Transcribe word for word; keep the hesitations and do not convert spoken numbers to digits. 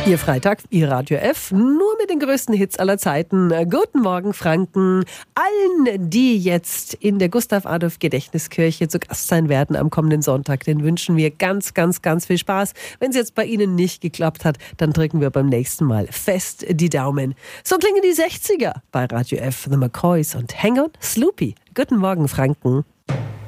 Ihr Freitag, Ihr Radio F, nur mit den größten Hits aller Zeiten. Guten Morgen, Franken. Allen, die jetzt in der Gustav-Adolf-Gedächtniskirche zu Gast sein werden am kommenden Sonntag, den wünschen wir ganz, ganz, ganz viel Spaß. Wenn es jetzt bei Ihnen nicht geklappt hat, dann drücken wir beim nächsten Mal fest die Daumen. So klingen die sechziger bei Radio F, The McCoys und Hang On, Sloopy. Guten Morgen, Franken.